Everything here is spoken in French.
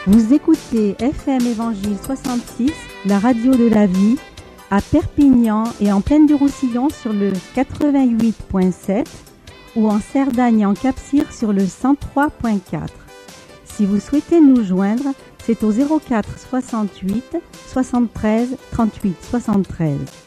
Vous écoutez FM Évangile 66, la radio de la vie, à Perpignan et en Plaine du Roussillon sur le 88.7 ou en Cerdagne et en Cap-Cyr sur le 103.4. Si vous souhaitez nous joindre, c'est au 04 68 73 38 73.